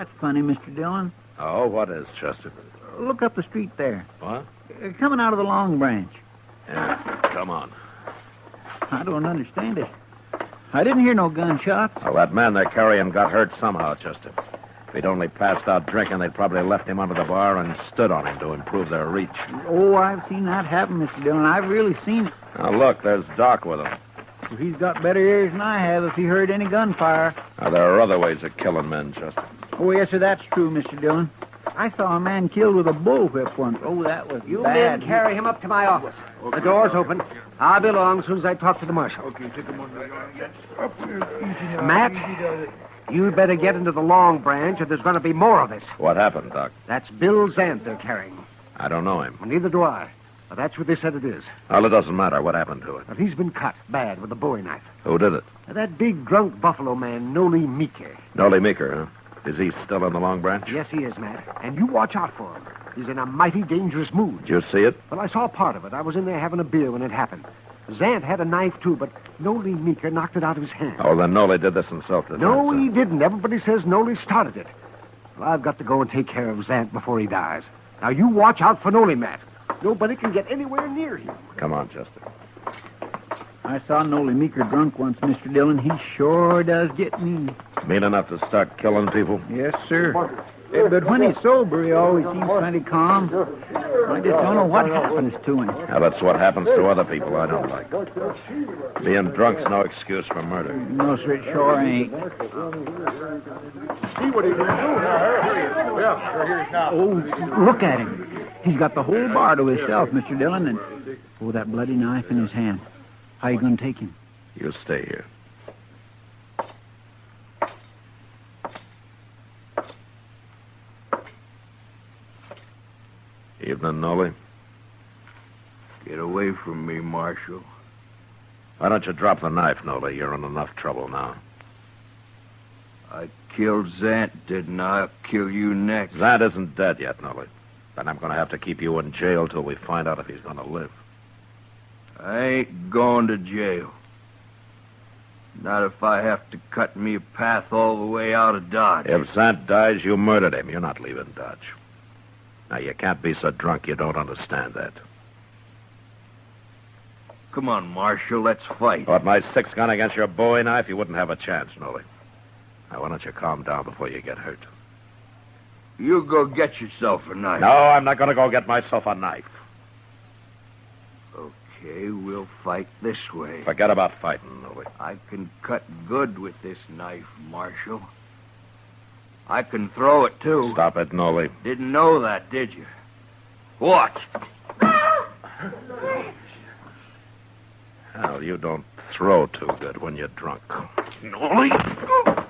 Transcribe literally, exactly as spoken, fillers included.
That's funny, Mister Dillon. Oh, what is, Chester? Look up the street there. What? Uh, Coming out of the Long Branch. Yeah, come on. I don't understand it. I didn't hear no gunshots. Well, that man they're carrying got hurt somehow, Chester. If he'd only passed out drinking, they'd probably left him under the bar and stood on him to improve their reach. Oh, I've seen that happen, Mister Dillon. I've really seen it. Now, look, there's Doc with him. Well, he's got better ears than I have if he heard any gunfire. Now, there are other ways of killing men, Chester. Oh, yes, sir, that's true, Mister Dillon. I saw a man killed with a bullwhip once. Oh, that was You bad. men carry him up to my office. The door's open. I'll be along as soon as I talk to the marshal. Okay, take him on the Matt, you'd better get into the Long Branch or there's going to be more of this. What happened, Doc? That's Bill Zant they're carrying. I don't know him. Well, neither do I. But that's what they said it is. Well, it doesn't matter. What happened to it? But he's been cut bad with a bowie knife. Who did it? Now, that big drunk buffalo man, Noli Meeker. Noli Meeker, huh? Is he still in the Long Branch? Yes, he is, Matt. And you watch out for him. He's in a mighty dangerous mood. Did you see it? Well, I saw part of it. I was in there having a beer when it happened. Zant had a knife, too, but Noli Meeker knocked it out of his hand. Oh, then Noli did this in self-defense. No, huh? he didn't. Everybody says Noli started it. Well, I've got to go and take care of Zant before he dies. Now, you watch out for Noli, Matt. Nobody can get anywhere near him. Come on, Chester. I saw Noli Meeker drunk once, Mister Dillon. He sure does get mean. Mean enough to start killing people? Yes, sir. Eh, But when he's sober, he always seems plenty calm. I just don't know what happens to him. Now, that's what happens to other people I don't like. Being drunk's no excuse for murder. No, sir, it sure ain't. See what he's going to do. Yeah, sure, here he is now. Oh, look at him. He's got the whole bar to himself, Mister Dillon, and... Oh, that bloody knife in his hand. How you going to take him? You stay here. Evening, Noli. Get away from me, Marshal. Why don't you drop the knife, Noli? You're in enough trouble now. I killed Zant, didn't I? I'll kill you next. Zant isn't dead yet, Noli. Then I'm going to have to keep you in jail till we find out if he's going to live. I ain't going to jail. Not if I have to cut me a path all the way out of Dodge. If Zant dies, you murdered him. You're not leaving Dodge. Now, you can't be so drunk you don't understand that. Come on, Marshal, let's fight. With my six gun against your bowie knife, you wouldn't have a chance, Noli. Now, why don't you calm down before you get hurt? You go get yourself a knife. No, I'm not going to go get myself a knife. Okay, we'll fight this way. Forget about fighting, Noli. I can cut good with this knife, Marshal. I can throw it, too. Stop it, Noli. Didn't know that, did you? Watch. Hell, you don't throw too good when you're drunk. Noli?